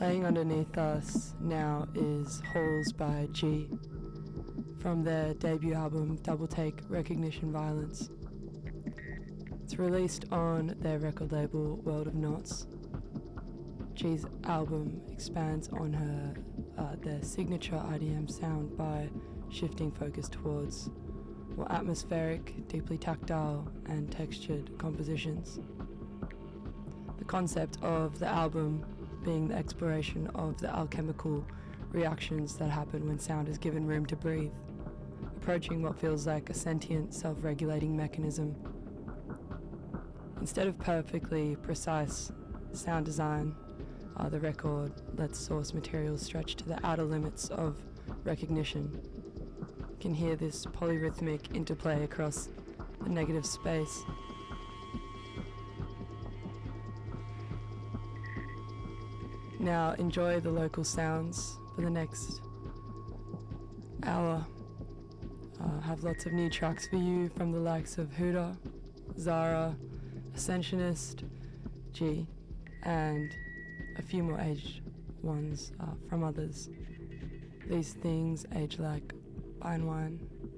Playing underneath us now is Halls by G from their debut album Double Take Recognition Violence. It's released on their record label World of Knots. G's album expands on their signature IDM sound by shifting focus towards more atmospheric, deeply tactile and textured compositions. The concept of the album being the exploration of the alchemical reactions that happen when sound is given room to breathe, approaching what feels like a sentient, self-regulating mechanism. Instead of perfectly precise sound design, the record lets source materials stretch to the outer limits of recognition. You can hear this polyrhythmic interplay across the negative space. Now enjoy the local sounds for the next hour. Have lots of new tracks for you from the likes of Huda, Zara, Ascensionist, G, and a few more aged ones from others. These things age like fine wine.